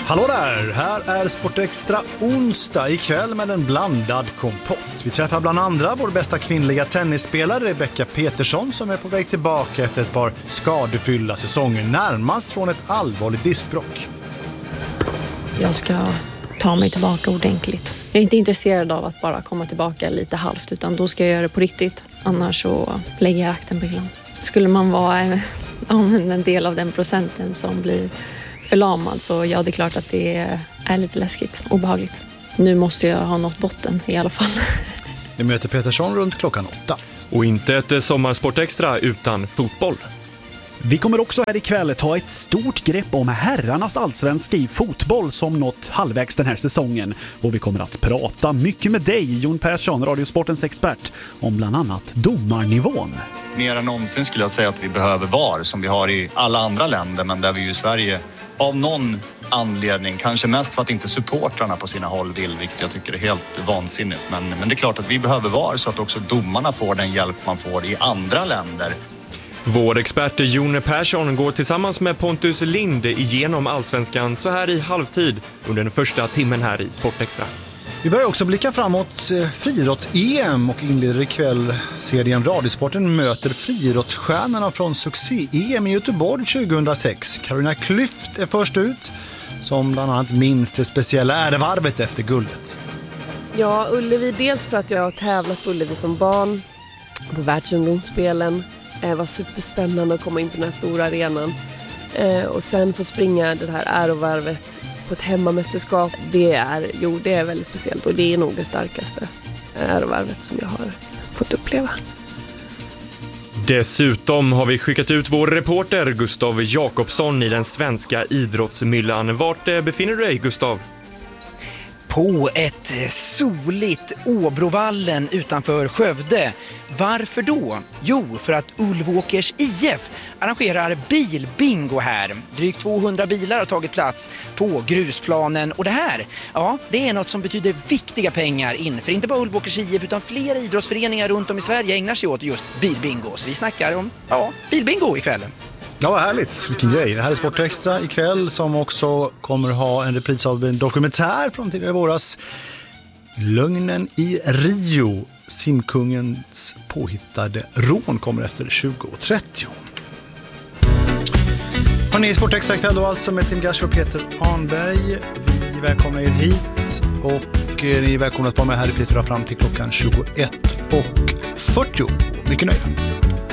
Hallå där! Här är Sportextra onsdag ikväll med en blandad kompott. Vi träffar bland andra vår bästa kvinnliga tennisspelare Rebecca Petersson som är på väg tillbaka efter ett par skadefyllda säsonger, närmast från ett allvarligt diskbråck. Jag ska ta mig tillbaka ordentligt. Jag är inte intresserad av att bara komma tillbaka lite halvt, utan då ska jag göra det på riktigt. Annars så lägger jag akten på hyllan. Skulle man vara en del av den procenten som blir förlamad, så ja, det är klart att det är lite läskigt, obehagligt. Nu måste jag ha nått botten i alla fall. Vi möter Petersson runt klockan 8. Och inte ett sommarsportextra utan fotboll. Vi kommer också här ikväll ta ett stort grepp om herrarnas allsvenska i fotboll som nått halvvägs den här säsongen. Och vi kommer att prata mycket med dig, Jon Persson, Radiosportens expert, om bland annat domarnivån. Mer än någonsin skulle jag säga att vi behöver VAR som vi har i alla andra länder, men där vi ju i Sverige av någon anledning, kanske mest för att inte supportrarna på sina håll vill, vilket jag tycker är helt vansinnigt. Men det är klart att vi behöver VAR så att också domarna får den hjälp man får i andra länder. Vår expert Jon Persson går tillsammans med Pontus Lind igenom allsvenskan så här i halvtid under den första timmen här i Sportextra. Vi börjar också blicka framåt friidrotts-EM och inleder ikväll serien Radiosporten möter friidrottsstjärnorna från succé-EM i Göteborg 2006. Carolina Klüft är först ut, som bland annat minns det speciella ärevarvet efter guldet. Ja, Ullevi, dels för att jag har tävlat på Ullevi som barn på världsungdomsspelen. Det var superspännande att komma in på den här stora arenan. Och sen få springa det här ärevarvet på ett hemmamästerskap, det är väldigt speciellt, och det är nog det starkaste ärevarvet som jag har fått uppleva. Dessutom har vi skickat ut vår reporter Gustav Jakobsson i den svenska idrottsmyllan. Vart befinner du dig, Gustav? På ett soligt Åbrovallen utanför Skövde. Varför då? Jo, för att Ulvåkers IF arrangerar bilbingo här. Drygt 200 bilar har tagit plats på grusplanen, och det här, ja, det är något som betyder viktiga pengar in för inte bara Ulvåkers IF utan flera idrottsföreningar runt om i Sverige ägnar sig åt just bilbingo. Så vi snackar om, bilbingo ikväll. Ja, vad härligt. Vilken grej. Det här är Sportextra ikväll som också kommer ha en repris av en dokumentär från tidigare våras. Lögnen i Rio. Simkungens påhittade rån kommer efter 20:30. Hörrni, Sportextra ikväll då alltså med Tim Gash och Peter Arnberg. Vi välkomnar er hit och ni är välkomna att vara med här i Peter fram till klockan 21:40. Mycket nöje.